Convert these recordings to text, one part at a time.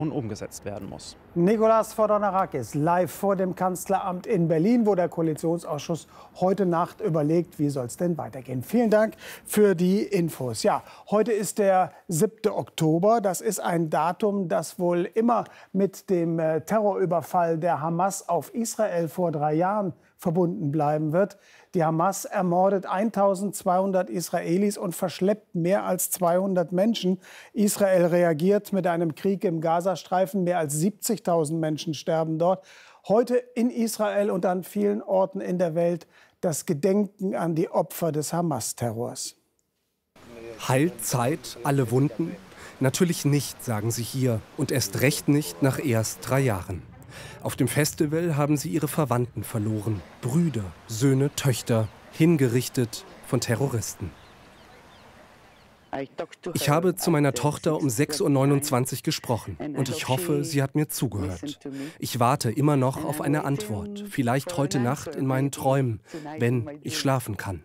umgesetzt werden muss. Nicolas Vodonarakis live vor dem Kanzleramt in Berlin, wo der Koalitionsausschuss heute Nacht überlegt, wie soll es denn weitergehen. Vielen Dank für die Infos. Ja, heute ist der 7. Oktober. Das ist ein Datum, das wohl immer mit dem Terrorüberfall der Hamas auf Israel vor 3 Jahren verbunden bleiben wird. Die Hamas ermordet 1200 Israelis und verschleppt mehr als 200 Menschen. Israel reagiert mit einem Krieg im Gazastreifen. Mehr als 70.000 Menschen sterben dort. Heute in Israel und an vielen Orten in der Welt das Gedenken an die Opfer des Hamas-Terrors. Heilt Zeit alle Wunden? Natürlich nicht, sagen sie hier. Und erst recht nicht nach erst 3 Jahren. Auf dem Festival haben sie ihre Verwandten verloren. Brüder, Söhne, Töchter, hingerichtet von Terroristen. Ich habe zu meiner Tochter um 6:29 Uhr gesprochen und ich hoffe, sie hat mir zugehört. Ich warte immer noch auf eine Antwort, vielleicht heute Nacht in meinen Träumen, wenn ich schlafen kann.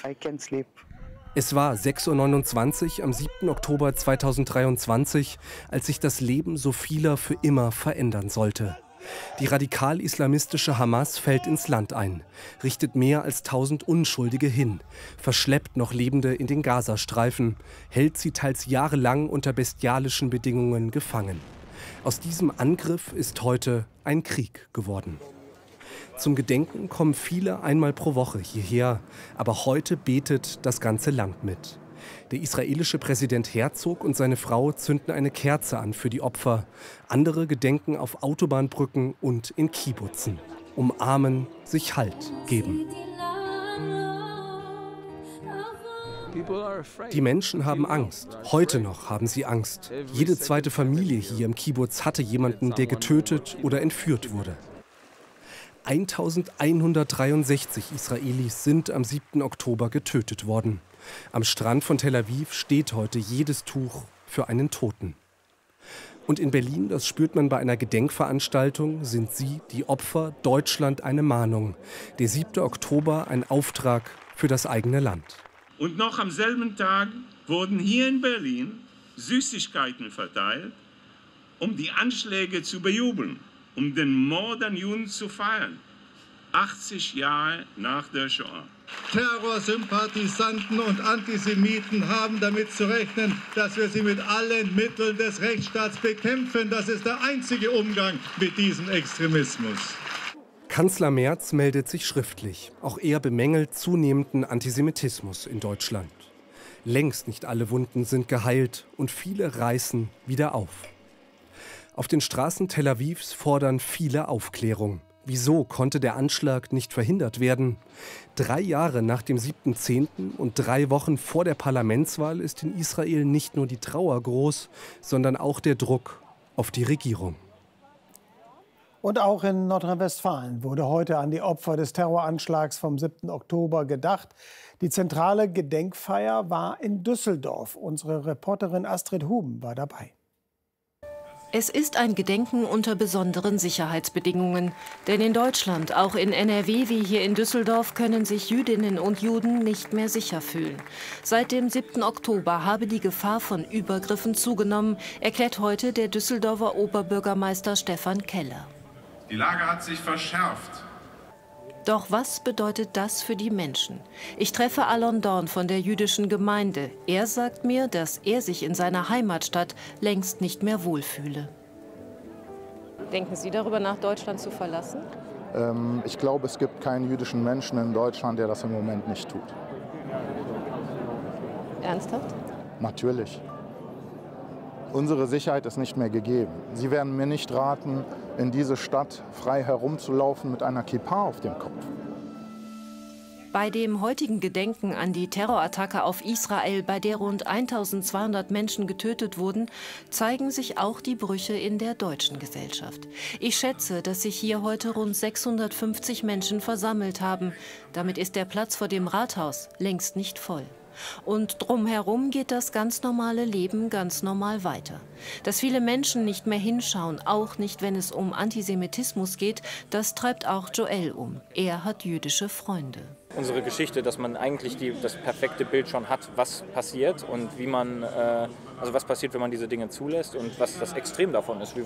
Es war 6:29 Uhr am 7. Oktober 2023, als sich das Leben so vieler für immer verändern sollte. Die radikal-islamistische Hamas fällt ins Land ein, richtet mehr als 1000 Unschuldige hin, verschleppt noch Lebende in den Gazastreifen, hält sie teils jahrelang unter bestialischen Bedingungen gefangen. Aus diesem Angriff ist heute ein Krieg geworden. Zum Gedenken kommen viele einmal pro Woche hierher, aber heute betet das ganze Land mit. Der israelische Präsident Herzog und seine Frau zünden eine Kerze an für die Opfer. Andere gedenken auf Autobahnbrücken und in Kibbutzen. Umarmen, sich Halt geben. Die Menschen haben Angst. Heute noch haben sie Angst. Jede zweite Familie hier im Kibbutz hatte jemanden, der getötet oder entführt wurde. 1163 Israelis sind am 7. Oktober getötet worden. Am Strand von Tel Aviv steht heute jedes Tuch für einen Toten. Und in Berlin, das spürt man bei einer Gedenkveranstaltung, sind sie, die Opfer, Deutschland eine Mahnung. Der 7. Oktober ein Auftrag für das eigene Land. Und noch am selben Tag wurden hier in Berlin Süßigkeiten verteilt, um die Anschläge zu bejubeln, um den Mord an Juden zu feiern. 80 Jahre nach der Shoah. Terrorsympathisanten und Antisemiten haben damit zu rechnen, dass wir sie mit allen Mitteln des Rechtsstaats bekämpfen. Das ist der einzige Umgang mit diesem Extremismus. Kanzler Merz meldet sich schriftlich. Auch er bemängelt zunehmenden Antisemitismus in Deutschland. Längst nicht alle Wunden sind geheilt und viele reißen wieder auf. Auf den Straßen Tel Avivs fordern viele Aufklärung. Wieso konnte der Anschlag nicht verhindert werden? 3 Jahre nach dem 7.10. und 3 Wochen vor der Parlamentswahl ist in Israel nicht nur die Trauer groß, sondern auch der Druck auf die Regierung. Und auch in Nordrhein-Westfalen wurde heute an die Opfer des Terroranschlags vom 7. Oktober gedacht. Die zentrale Gedenkfeier war in Düsseldorf. Unsere Reporterin Astrid Huben war dabei. Es ist ein Gedenken unter besonderen Sicherheitsbedingungen. Denn in Deutschland, auch in NRW wie hier in Düsseldorf, können sich Jüdinnen und Juden nicht mehr sicher fühlen. Seit dem 7. Oktober habe die Gefahr von Übergriffen zugenommen, erklärt heute der Düsseldorfer Oberbürgermeister Stefan Keller. Die Lage hat sich verschärft. Doch was bedeutet das für die Menschen? Ich treffe Alon Dorn von der jüdischen Gemeinde. Er sagt mir, dass er sich in seiner Heimatstadt längst nicht mehr wohlfühle. Denken Sie darüber nach, Deutschland zu verlassen? Ich glaube, es gibt keinen jüdischen Menschen in Deutschland, der das im Moment nicht tut. Ernsthaft? Natürlich. Unsere Sicherheit ist nicht mehr gegeben. Sie werden mir nicht raten, in diese Stadt frei herumzulaufen mit einer Kippa auf dem Kopf. Bei dem heutigen Gedenken an die Terrorattacke auf Israel, bei der rund 1200 Menschen getötet wurden, zeigen sich auch die Brüche in der deutschen Gesellschaft. Ich schätze, dass sich hier heute rund 650 Menschen versammelt haben. Damit ist der Platz vor dem Rathaus längst nicht voll. Und drumherum geht das ganz normale Leben ganz normal weiter. Dass viele Menschen nicht mehr hinschauen, auch nicht, wenn es um Antisemitismus geht, das treibt auch Joel um. Er hat jüdische Freunde. Unsere Geschichte, dass man eigentlich das perfekte Bild schon hat, was passiert und wie man, also was passiert, wenn man diese Dinge zulässt und was das Extrem davon ist, wie